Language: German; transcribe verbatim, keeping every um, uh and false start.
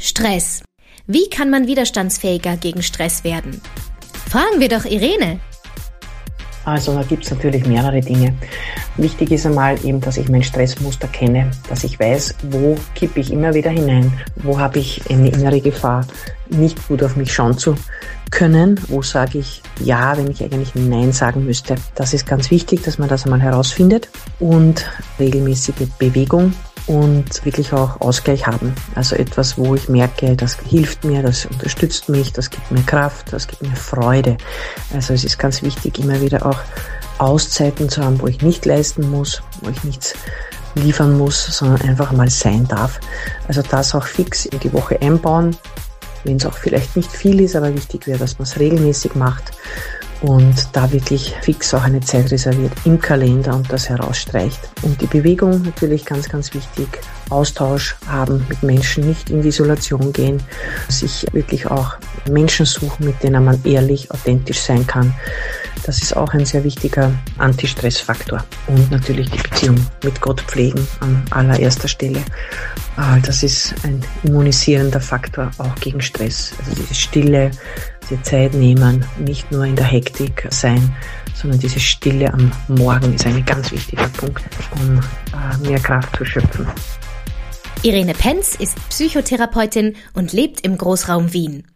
Stress. Wie kann man widerstandsfähiger gegen Stress werden? Fragen wir doch Irene. Also da gibt es natürlich mehrere Dinge. Wichtig ist einmal eben, dass ich mein Stressmuster kenne, dass ich weiß, wo kippe ich immer wieder hinein, wo habe ich eine innere Gefahr, nicht gut auf mich schauen zu können, wo sage ich Ja, wenn ich eigentlich Nein sagen müsste. Das ist ganz wichtig, dass man das einmal herausfindet, und regelmäßige Bewegung und wirklich auch Ausgleich haben. Also etwas, wo ich merke, das hilft mir, das unterstützt mich, das gibt mir Kraft, das gibt mir Freude. Also es ist ganz wichtig, immer wieder auch Auszeiten zu haben, wo ich nicht leisten muss, wo ich nichts liefern muss, sondern einfach mal sein darf. Also das auch fix in die Woche einbauen, wenn es auch vielleicht nicht viel ist, aber wichtig wäre, dass man es regelmäßig macht und da wirklich fix auch eine Zeit reserviert im Kalender und das herausstreicht. Und die Bewegung natürlich ganz, ganz wichtig. Austausch haben mit Menschen, nicht in die Isolation gehen, sich wirklich auch Menschen suchen, mit denen man ehrlich, authentisch sein kann. Das ist auch ein sehr wichtiger Anti-Stress-Faktor. Und natürlich die Beziehung mit Gott pflegen an allererster Stelle. Das ist ein immunisierender Faktor auch gegen Stress. Also diese Stille, diese Zeit nehmen, nicht nur in der Hektik sein, sondern diese Stille am Morgen ist ein ganz wichtiger Punkt, um mehr Kraft zu schöpfen. Irene Penz ist Psychotherapeutin und lebt im Großraum Wien.